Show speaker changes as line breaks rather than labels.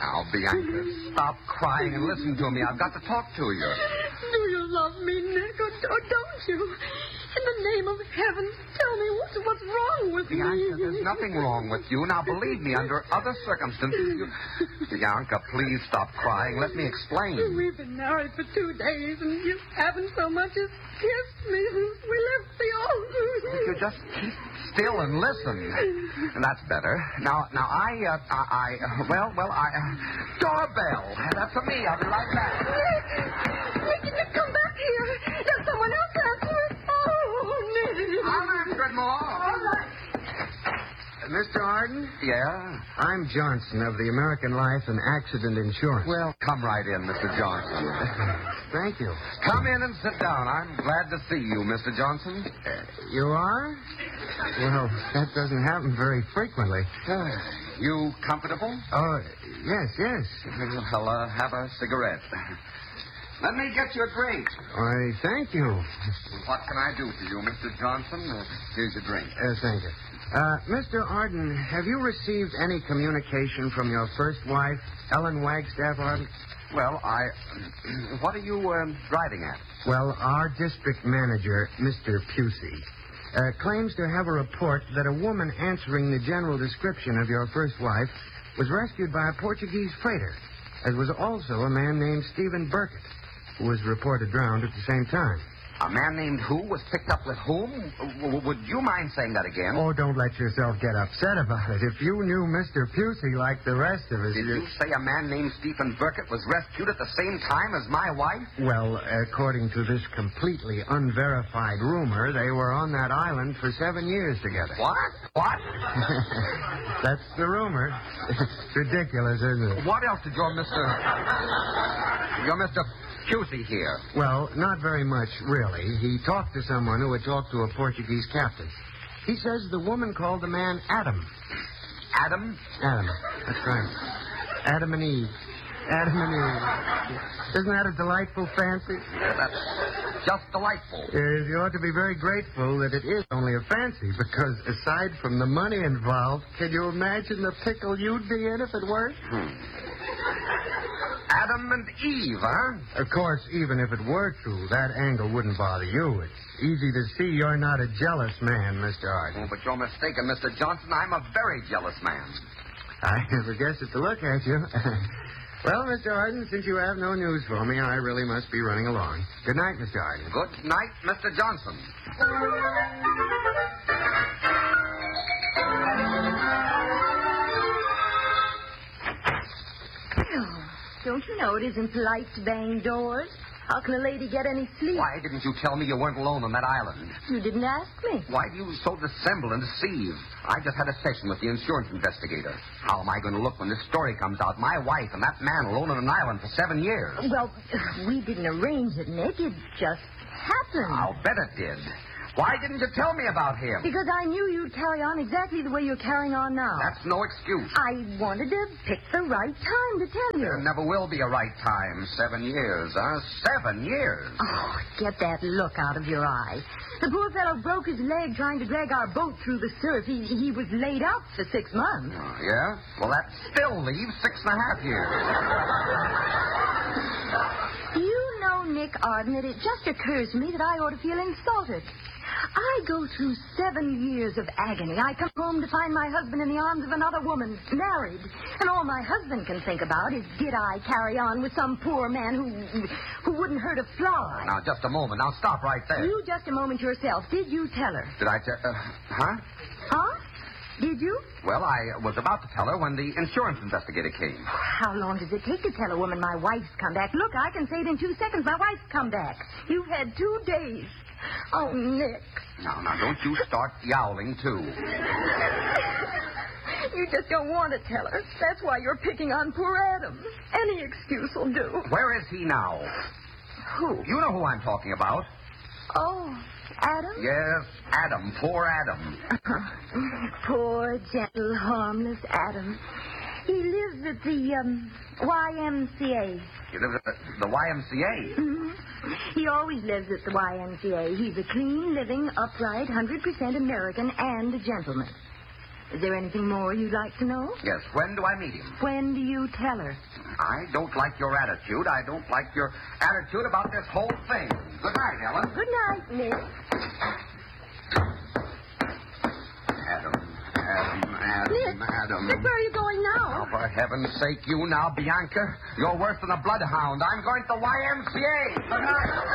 Now, Bianca, stop crying and listen to me. I've got to talk to you.
Do you love me, Nick, or don't you? In the name of heaven, tell me what's wrong with
Bianca,
me.
there's nothing wrong with you. Now, believe me, under other circumstances, Bianca, please stop crying. Let me explain.
We've been married for 2 days, and you haven't so much as kissed me since we left the altar.
If you just keep still and listen. And that's better. Now, doorbell. That's for me. I'll be right back.
Nick, come back here. There's someone else answer it. Oh, Nick.
I'll answer it more.
All right.
Mr. Arden?
Yeah?
I'm Johnson of the American Life and Accident Insurance.
Well, come right in, Mr. Johnson.
Thank you.
Come in and sit down. I'm glad to see you, Mr. Johnson.
You are? Well, that doesn't happen very frequently.
You comfortable?
Oh, yes.
Well, have a cigarette. Let me get you a drink.
Why, thank you.
What can I do for you, Mr. Johnson? Here's your drink.
Thank you. Mr. Arden, have you received any communication from your first wife, Ellen Wagstaff Arden?
Well, what are you driving at?
Well, our district manager, Mr. Pusey, claims to have a report that a woman answering the general description of your first wife was rescued by a Portuguese freighter, as was also a man named Stephen Burkett, who was reported drowned at the same time.
A man named who was picked up with whom? Would you mind saying that again?
Oh, don't let yourself get upset about it. If you knew Mr. Pusey like the rest of us...
Did you say a man named Stephen Burkett was rescued at the same time as my wife?
Well, according to this completely unverified rumor, they were on that island for 7 years together.
What?
That's the rumor. It's ridiculous, isn't it?
What else did your Mr. Pusey here?
Well, not very much, really. He talked to someone who had talked to a Portuguese captain. He says the woman called the man Adam.
Adam?
Adam. That's right. Adam and Eve. Adam and Eve. Isn't that a delightful fancy?
That's just delightful.
Yes, you ought to be very grateful that it is only a fancy, because aside from the money involved, can you imagine the pickle you'd be in if it worked?
Adam and Eve, huh?
Of course, even if it were true, that angle wouldn't bother you. It's easy to see you're not a jealous man, Mr. Arden.
Oh, but you're mistaken, Mr. Johnson. I'm a very jealous man.
I never guessed it to look at you. Well, Mr. Arden, since you have no news for me, I really must be running along. Good night, Mr. Arden.
Good night, Mr. Johnson.
Don't you know it isn't polite to bang doors? How can a lady get any sleep?
Why didn't you tell me you weren't alone on that island?
You didn't ask me.
Why do you so dissemble and deceive? I just had a session with the insurance investigator. How am I going to look when this story comes out? My wife and that man alone on an island for 7 years.
Well, we didn't arrange it, Nick. It just happened.
I'll bet it did. Why didn't you tell me about him?
Because I knew you'd carry on exactly the way you're carrying on now.
That's no excuse.
I wanted to pick the right time to tell you.
There never will be a right time. 7 years, huh? 7 years.
Oh, get that look out of your eye. The poor fellow broke his leg trying to drag our boat through the surf. He was laid up for 6 months.
Oh, yeah? Well, that still leaves 6.5 years.
You know, Nick Arden, that it just occurs to me that I ought to feel insulted. I go through 7 years of agony. I come home to find my husband in the arms of another woman, married. And all my husband can think about is, did I carry on with some poor man who wouldn't hurt a fly?
Now, just a moment. Now, stop right there.
You just a moment yourself. Did you tell her?
Did I tell... huh?
Huh? Did you?
Well, I was about to tell her when the insurance investigator came.
How long does it take to tell a woman my wife's come back? Look, I can say it in 2 seconds. My wife's come back. You've had 2 days. Oh, Nick.
Now, don't you start yowling, too.
You just don't want to tell her. That's why you're picking on poor Adam. Any excuse will do.
Where is he now?
Who?
You know who I'm talking about.
Oh, Adam?
Yes, Adam. Poor Adam.
Poor, gentle, harmless Adam. He lives at the YMCA.
He lives at the YMCA?
Mm-hmm. He always lives at the YMCA. He's a clean, living, upright, 100% American and a gentleman. Is there anything more you'd like to know?
Yes, when do I meet him?
When do you tell her?
I don't like your attitude. I don't like your attitude about this whole thing. Good night, Ellen.
Good night, Nick.
Adam.
Nick, where are you going now?
Oh, for heaven's sake, you now, Bianca. You're worse than a bloodhound. I'm going to the YMCA. Good night.